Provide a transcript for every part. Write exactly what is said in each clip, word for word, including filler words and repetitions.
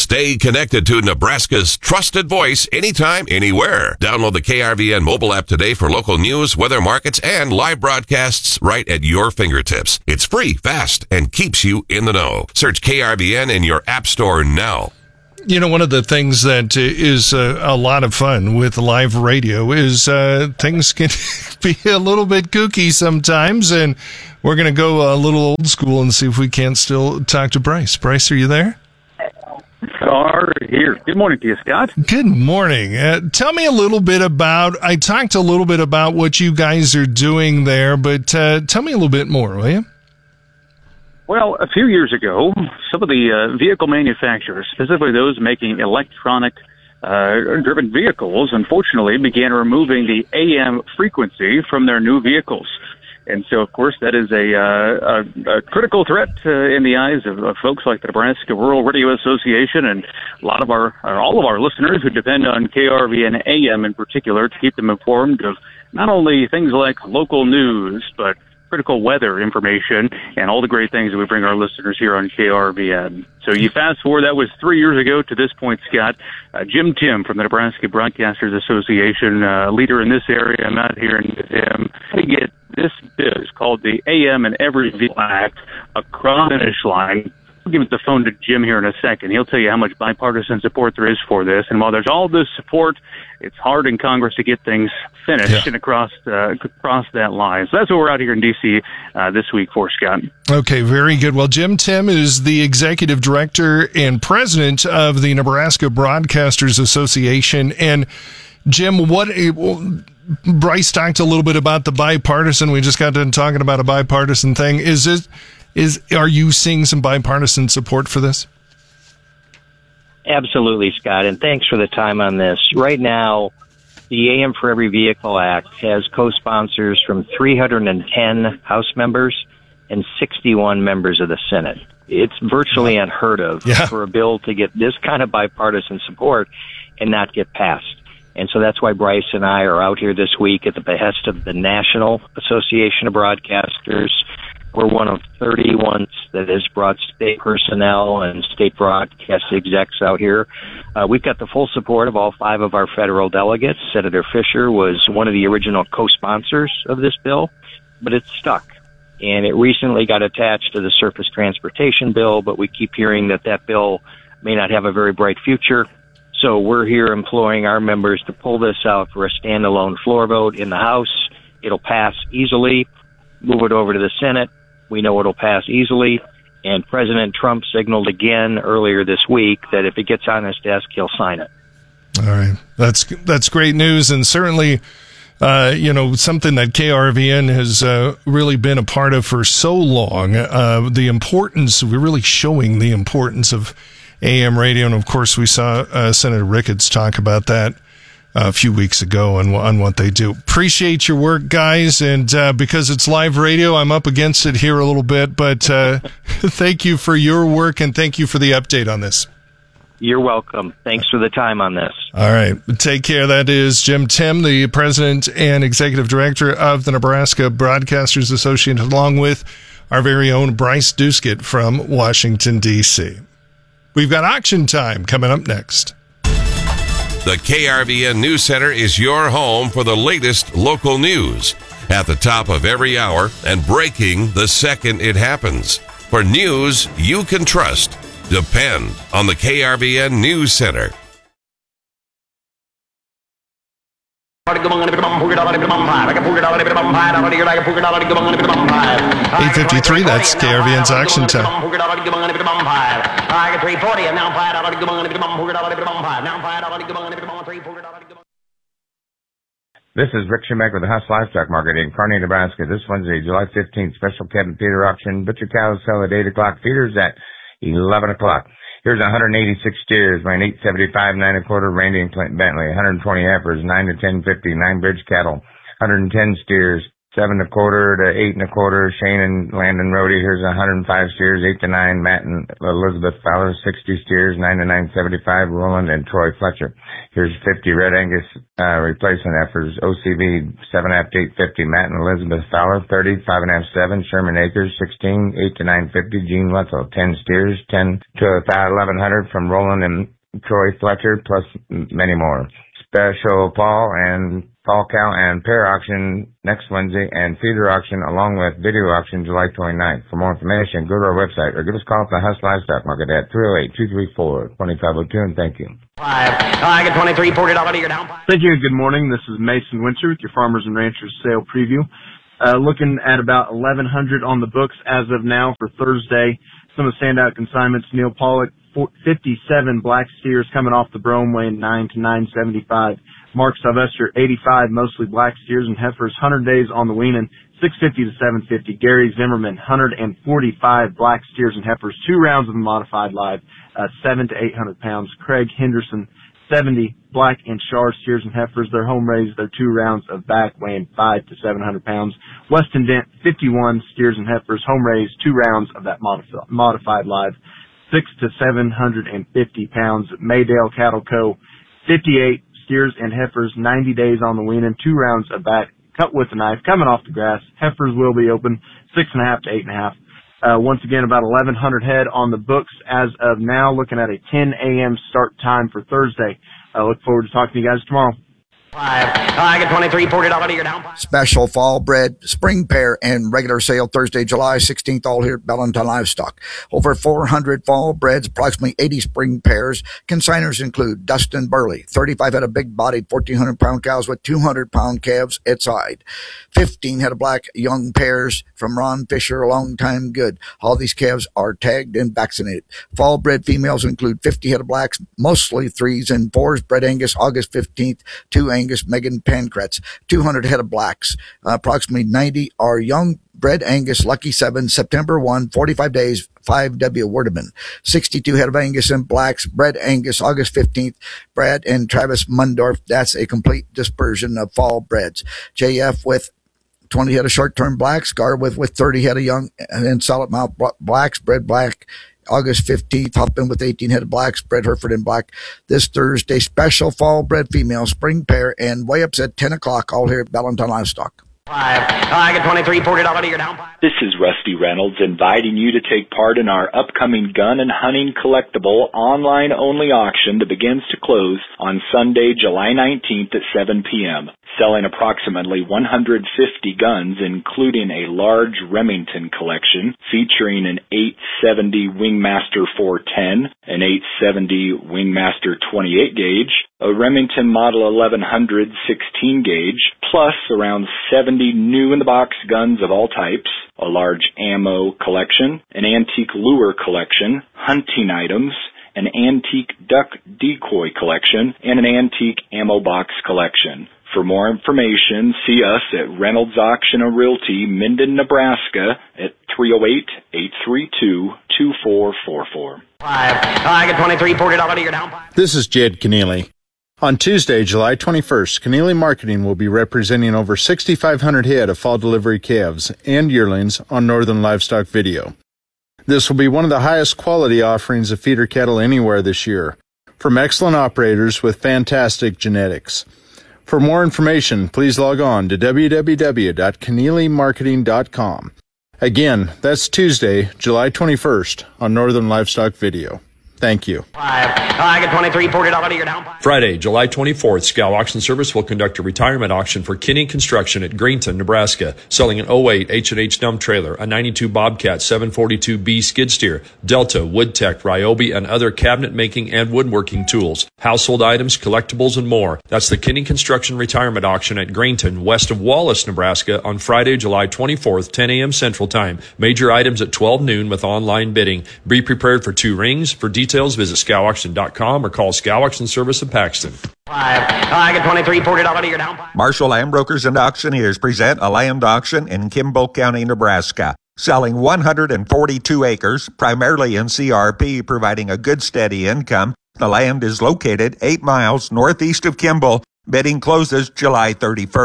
Stay connected to Nebraska's trusted voice anytime, anywhere. Download the K R V N mobile app today for local news, weather, markets, and live broadcasts right at your fingertips. It's free, fast, and keeps you in the know. Search K R V N in your app store now. You know, one of the things that is uh, a lot of fun with live radio is uh, things can be a little bit kooky sometimes, and we're going to go a little old school and see if we can't still talk to Bryce. Bryce, are you there? Are here. Good morning to you, Scott. Good morning. Uh, tell me a little bit about, I talked a little bit about what you guys are doing there, but uh, tell me a little bit more, will you? Well, a few years ago, some of the uh, vehicle manufacturers, specifically those making electronic uh, driven vehicles, unfortunately began removing the A M frequency from their new vehicles. And so, of course, that is a, uh, a, a critical threat uh, in the eyes of, of folks like the Nebraska Rural Radio Association and a lot of our, or all of our listeners who depend on K R V N A M in particular to keep them informed of not only things like local news, but critical weather information and all the great things that we bring our listeners here on K R V N. So you fast forward, that was three years ago to this point, Scott. Uh, Jim Timm from the Nebraska Broadcasters Association, uh, leader in this area. I'm out here in him to get this bill is called the A M and Every Vehicle Act across the finish line. I'll give the phone to Jim here in a second. He'll tell you how much bipartisan support there is for this. And while there's all this support, it's hard in Congress to get things finished yeah. and across uh, across that line. So that's what we're out here in D C uh, this week for, Scott. Okay, very good. Well, Jim Timm is the executive director and president of the Nebraska Broadcasters Association. And Jim, what Bryce talked a little bit about the bipartisan. We just got done talking about a bipartisan thing. Is it? Is are you seeing some bipartisan support for this? Absolutely, Scott, and thanks for the time on this. Right now, the A M for Every Vehicle Act has co-sponsors from three hundred ten House members and sixty-one members of the Senate. It's virtually unheard of yeah. for a bill to get this kind of bipartisan support and not get passed. And so that's why Bryce and I are out here this week at the behest of the National Association of Broadcasters. We're one of thirty-one that has brought state personnel and state broadcast execs out here. Uh, we've got the full support of all five of our federal delegates. Senator Fisher was one of the original co-sponsors of this bill, but it's stuck. And it recently got attached to the surface transportation bill, but we keep hearing that that bill may not have a very bright future. So we're here imploring our members to pull this out for a standalone floor vote in the House. It'll pass easily. Move it over to the Senate. We know it'll pass easily, and President Trump signaled again earlier this week that if it gets on his desk, he'll sign it. All right. That's that's great news, and certainly, uh, you know, something that K R V N has uh, really been a part of for so long, uh, the importance, we're really showing the importance of A M radio, and of course we saw uh, Senator Ricketts talk about that a few weeks ago on, on what they do. Appreciate your work, guys, and uh, because it's live radio, I'm up against it here a little bit, but uh, thank you for your work, and thank you for the update on this. You're welcome. Thanks for the time on this. All right. Take care. That is Jim Timm, the president and executive director of the Nebraska Broadcasters Association, along with our very own Bryce Duskett from Washington, D C We've got auction time coming up next. The K R V N News Center is your home for the latest local news at the top of every hour and breaking the second it happens. For news you can trust, depend on the K R V N News Center. eight fifty-three, that's K R V N's auction time. This is Rick Shemek with the House Livestock Market in Kearney, Nebraska. This Wednesday, July fifteenth, special cabinet feeder auction. Butcher cows sell at eight o'clock, feeders at eleven o'clock. Here's one hundred eighty-six steers, weighing eight seventy-five, nine and a quarter, Randy and Clinton Bentley. one hundred twenty heifers, nine to ten fifty, nine bridge cattle. one hundred ten steers, seven and a quarter to eight and a quarter. Shane and Landon Rohde. Here's one hundred five steers, eight to nine. Matt and Elizabeth Fowler, sixty steers, nine to nine seventy-five. Roland and Troy Fletcher. Here's fifty Red Angus uh, replacement heifers. O C V seven and a half to eight fifty. Matt and Elizabeth Fowler, thirty, five and a half seven. Sherman Acres, sixteen, eight to nine fifty. Gene Wetzel, ten steers, ten to about eleven hundred from Roland and Troy Fletcher, plus many more. Special fall and fall cow and pair auction next Wednesday, and feeder auction along with video auction July twenty-ninth. For more information, go to our website or give us a call at the Huss Livestock Market at three oh eight, two three four, two five oh two, and thank you. Five. I get twenty-three, forty dollars, you're down. Thank you, and good morning. This is Mason Winter with your Farmers and Ranchers Sale Preview. Uh, looking at about eleven hundred on the books as of now for Thursday. Some of the standout consignments: Neil Pollock, fifty-seven black steers coming off the brome weighing nine to nine seventy-five. Mark Sylvester, eighty-five, mostly black steers and heifers, one hundred days on the weaning, six fifty to seven fifty. Gary Zimmerman, one hundred forty-five black steers and heifers, two rounds of modified live, uh, seven to eight hundred pounds. Craig Henderson, seventy black and char steers and heifers, their home raised, their two rounds of back weighing five to seven hundred pounds. Weston Dent, fifty-one steers and heifers, home raised, two rounds of that modif- modified live, six to seven hundred fifty pounds. Maydale Cattle Co., fifty-eight steers and heifers, ninety days on the weaning, two rounds of back, cut with a knife, coming off the grass. Heifers will be open, six and a half to eight and a half. Uh, once again, about eleven hundred head on the books as of now, looking at a ten a.m. start time for Thursday. I look forward to talking to you guys tomorrow. Five. I get twenty-three, forty dollars, you're down. Special fall bred, spring pair, and regular sale Thursday, July sixteenth, all here at Bellington Livestock. Over four hundred fall breds, approximately eighty spring pairs. Consigners include Dustin Burley, thirty-five head of big-bodied, fourteen hundred pound cows with two hundred pound calves at side. fifteen head of black young pairs from Ron Fisher, a long time good. All these calves are tagged and vaccinated. Fall bred females include fifty head of blacks, mostly threes and fours. Bred Angus, August fifteenth, two Angus. Megan Pancratz, two hundred head of blacks. Uh, approximately ninety are young bred Angus, Lucky seven, September first, forty-five days, five W Werdeman. sixty-two head of Angus and blacks, bred Angus, August fifteenth, Brad and Travis Mundorf. That's a complete dispersion of fall breds. J F with twenty head of short-term blacks, Gar with, with thirty head of young and solid mouth blacks, bred black, August fifteenth, Huffman with eighteen head of blacks, bred Hereford in black. This Thursday, special fall bred female, spring pair, and weigh-ups at ten o'clock, all here at Bellington Livestock. Five. I get twenty-three, forty dollars, you're down. This is Rusty Reynolds inviting you to take part in our upcoming gun and hunting collectible online-only auction that begins to close on Sunday, July nineteenth at seven p.m. Selling approximately one hundred fifty guns, including a large Remington collection featuring an eight seventy Wingmaster four ten, an eight seventy Wingmaster twenty-eight gauge, a Remington Model eleven hundred sixteen gauge, plus around seventy new-in-the-box guns of all types, a large ammo collection, an antique lure collection, hunting items, an antique duck decoy collection, and an antique ammo box collection. For more information, see us at Reynolds Auction and Realty, Minden, Nebraska at three oh eight, eight three two, two four four four. Five. I get twenty-three, forty dollars, you're down. This is Jed Keneally. On Tuesday, July twenty-first, Keneally Marketing will be representing over sixty-five hundred head of fall delivery calves and yearlings on Northern Livestock Video. This will be one of the highest quality offerings of feeder cattle anywhere this year, from excellent operators with fantastic genetics. For more information, please log on to w w w dot keneally marketing dot com. Again, that's Tuesday, July twenty-first on Northern Livestock Video. Thank you. Five. I get twenty-three, forty dollars, you're down. Friday, July twenty-fourth, Scow Auction Service will conduct a retirement auction for Kinney Construction at Greenton, Nebraska, selling an oh eight H and H dump trailer, a ninety-two Bobcat seven forty-two B skid steer, Delta, Woodtech, Ryobi, and other cabinet making and woodworking tools, household items, collectibles, and more. That's the Kinney Construction retirement auction at Greenton, west of Wallace, Nebraska, on Friday, July twenty-fourth, ten a.m. Central Time. Major items at twelve noon with online bidding. Be prepared for two rings. For details, visit scow auction dot com or call Scow Auction Service in Paxton. Five. I get twenty-three, forty dollars, you're down. Marshall Land Brokers and Auctioneers present a land auction in Kimball County, Nebraska, selling one hundred forty-two acres, primarily in C R P, providing a good steady income. The land is located eight miles northeast of Kimball. Bidding closes July thirty-first.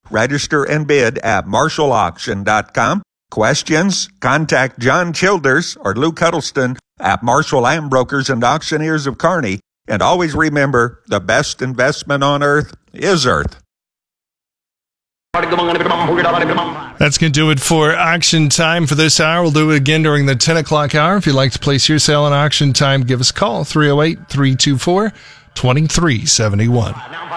Register and bid at marshall auction dot com. Questions? Contact John Childers or Lou Cuddleston at Marshall Land Brokers and Auctioneers of Kearney. And always remember, the best investment on earth is earth. That's going to do it for Auction Time for this hour. We'll do it again during the ten o'clock hour. If you'd like to place your sale in Auction Time, give us a call, three oh eight, three two four, two three seven one.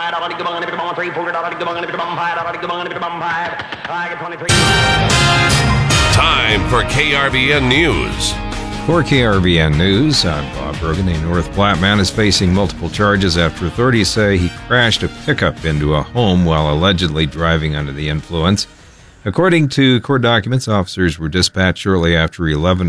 Time for K R V N News. For K R V N News, I'm Bob Brogan. A North Platte man is facing multiple charges after authorities say he crashed a pickup into a home while allegedly driving under the influence. According to court documents, officers were dispatched shortly after eleven